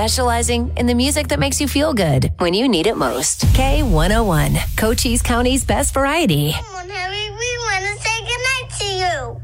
specializing in the music that makes you feel good when you need it most. K101, Cochise County's best variety. Come on, Harry, we want to say goodnight to you.